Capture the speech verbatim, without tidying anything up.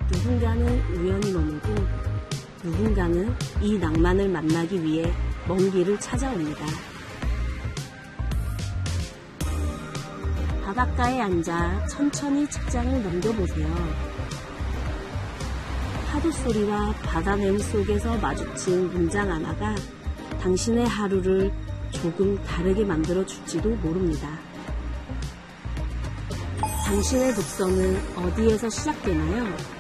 누군가는 우연히 머물고 누군가는 이 낭만을 만나기 위해 먼 길을 찾아옵니다. 바닷가에 앉아 천천히 책장을 넘겨보세요. 파도 소리와 바다 냄 속에서 마주친 문장 하나가 당신의 하루를 조금 다르게 만들어 줄지도 모릅니다. 당신의 독서는 어디에서 시작되나요?